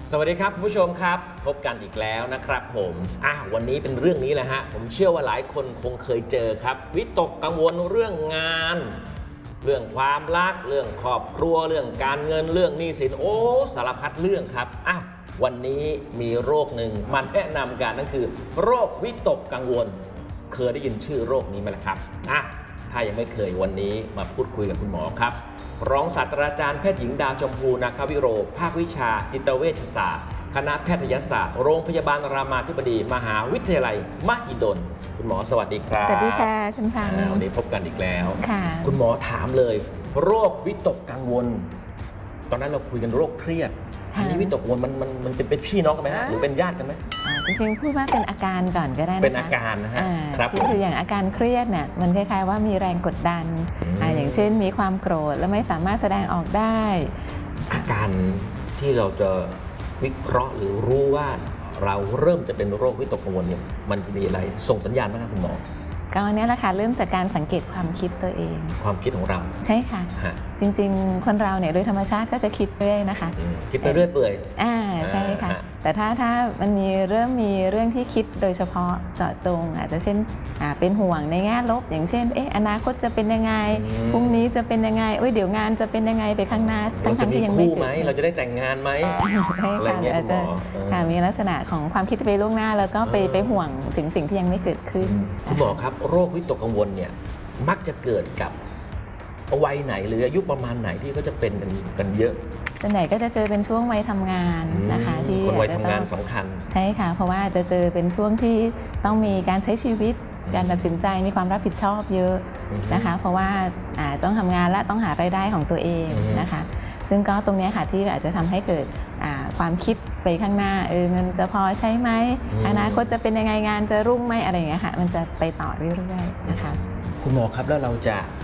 สวัสดีครับคุณผู้ชมครับพบกันอีกแล้วนะครับผมวันนี้เป็นเรื่องนี้แหละฮะผมเชื่อว่าหลายคนคงเคยเจอครับวิตกกังวลเรื่องงานเรื่องความรักเรื่องครอบครัวเรื่องการเงินเรื่องหนี้สินสารพัดเรื่องครับวันนี้มีโรคหนึ่งมันแนะนำกันนั่นคือโรควิตกกังวลเคยได้ยินชื่อโรคนี้ไหมล่ะครับถ้ายังไม่เคยวันนี้มาพูดคุยกับคุณหมอครับรองศาสตราจารย์แพทย์หญิงดาวชมพูนาควิโรภาควิชาจิตเวชศาสตร์คณะแพทยศาสตร์โรงพยาบาลรามาธิบดีมหาวิทยาลัยมหิดลคุณหมอสวัสดีครับสวัสดีค่ะคุณพันวันนี้พบกันอีกแล้วค่ะคุณหมอถามเลยโรควิตกกังวลตอนนั้นเราคุยกันโรคเครียดอันนี้วิตกกังวลมันเป็นพี่น้องกันไหมหรือเป็นญาติกันไหมจริงๆพูดว่าเป็นอาการก่อนก็ได้นะคะเป็นอาการนะฮะครับคืออย่างอาการเครียดเนี่ยมันคล้ายๆว่ามีแรงกดดันอย่างเช่นมีความโกรธแล้วไม่สามารถแสดงออกได้อาการที่เราจะวิเคราะห์หรือรู้ว่าเราเริ่มจะเป็นโรควิตกกังวลเนี่ยมันมีอะไรส่งสัญญาณไหมครับคุณหมอก็เนี่ยแหละค่ะเริ่มจากการสังเกตความคิดตัวเองความคิดของเราใช่ค่ะจริงๆคนเราเนี่ยโดยธรรมชาติก็จะคิดเรื่อยนะคะคิดไปเรื่อยเปื่อยใช่ค่ะแต่ถ้ามันมีเรื่องที่คิดโดยเฉพาะเจาะจงอาจจะเช่นเป็นห่วงในแง่ลบอย่างเช่นอนาคตจะเป็นยังไงพรุ่งนี้จะเป็นยังไงเดี๋ยวงานจะเป็นยังไงไปข้างหน้าทั้งที่ยังไม่เกิดเราจะได้แต่งงานไหมอะไรเงี้ยคุณหมอมีลักษณะของความคิดไปล่วงหน้าแล้วก็ไปห่วงถึงสิ่งที่ยังไม่เกิดขึ้นคุณหมอครับโรควิตกกังวลเนี่ยมักจะเกิดกับวัยไหนหรืออายุประมาณไหนที่ก็จะเป็นกันเยอะส่วนใหญ่ก็จะเจอเป็นช่วงวัยทำงานนะคะที่คนวัยทำงานสำคัญใช่ค่ะเพราะว่าจะเจอเป็นช่วงที่ต้องมีการใช้ชีวิตการตัดสินใจมีความรับผิดชอบเยอะนะคะเพราะว่าต้องทำงานและต้องหารายได้ของตัวเองนะคะซึ่งก็ตรงนี้ค่ะที่อาจจะทำให้เกิดความคิดไปข้างหน้าเงินจะพอใช้ไหมอนาคตจะเป็นยังไงงานจะรุ่งไหมอะไรอย่างเงี้ยค่ะมันจะไปต่อเรื่อยๆนะคะคุณหมอครับแล้วเราจะ